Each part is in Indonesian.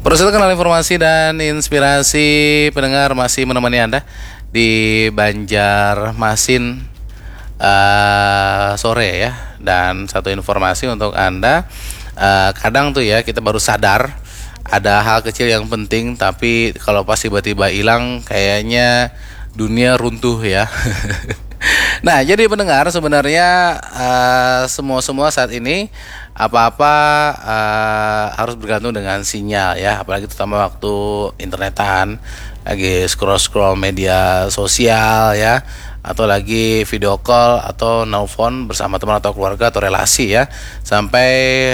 Proses kenal informasi dan inspirasi pendengar masih menemani Anda di Banjarmasin sore ya. Dan satu informasi untuk Anda, kadang tuh ya kita baru sadar ada hal kecil yang penting, tapi kalau pas tiba-tiba hilang kayaknya dunia runtuh ya. Nah, jadi pendengar sebenarnya semua saat ini apa-apa harus bergantung dengan sinyal ya, apalagi terutama waktu internetan, lagi scroll media sosial ya, atau lagi video call atau nelfon bersama teman atau keluarga atau relasi ya, sampai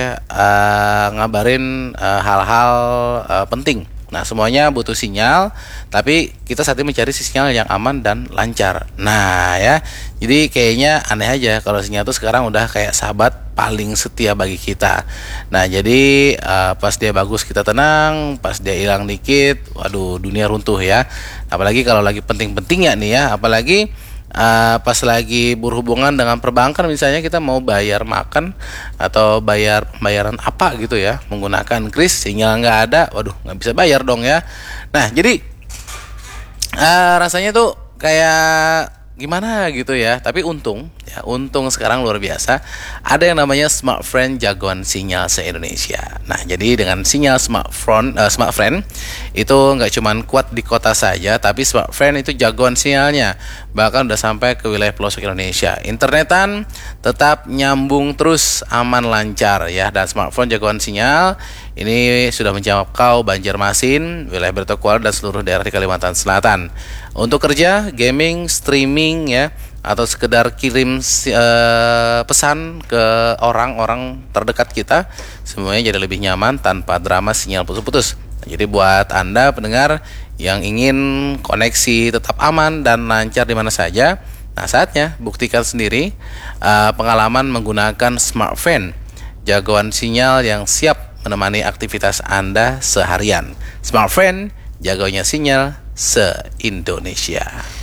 ngabarin hal-hal penting. Nah, semuanya butuh sinyal, tapi kita saat ini mencari sinyal yang aman dan lancar. Nah ya, jadi kayaknya aneh aja kalau sinyal itu sekarang udah kayak sahabat paling setia bagi kita. Nah, jadi pas dia bagus kita tenang, pas dia hilang dikit, waduh dunia runtuh ya. Apalagi kalau lagi penting-pentingnya nih ya, apalagi pas lagi berhubungan dengan perbankan, misalnya kita mau bayar makan atau bayar pembayaran apa gitu ya, menggunakan kris, sinyal nggak ada, waduh nggak bisa bayar dong ya. Nah, jadi rasanya tuh kayak gimana gitu ya. Tapi untung sekarang luar biasa ada yang namanya Smartfren, jagoan sinyal se-Indonesia. Nah, jadi dengan sinyal Smartfren itu nggak cuman kuat di kota saja, tapi Smartfren itu jagoan sinyalnya bahkan udah sampai ke wilayah pelosok Indonesia. Internetan tetap nyambung terus, aman lancar ya. Dan Smartfren jagoan sinyal ini sudah menjangkau Banjarmasin, wilayah Bertokuala dan seluruh daerah di Kalimantan Selatan. Untuk kerja, gaming, streaming ya, atau sekedar kirim pesan ke orang-orang terdekat kita, semuanya jadi lebih nyaman tanpa drama sinyal putus-putus. Jadi buat Anda pendengar yang ingin koneksi tetap aman dan lancar di mana saja, nah saatnya buktikan sendiri pengalaman menggunakan Smartfren, jagoan sinyal yang siap menemani aktivitas Anda seharian. Smartfren, jagoannya sinyal se-Indonesia.